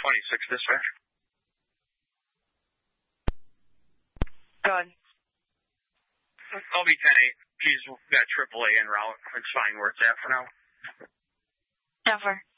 26 dispatch. Go ahead. I'll be 10-8. She's got AAA en route. It's fine where it's at for now. Denver.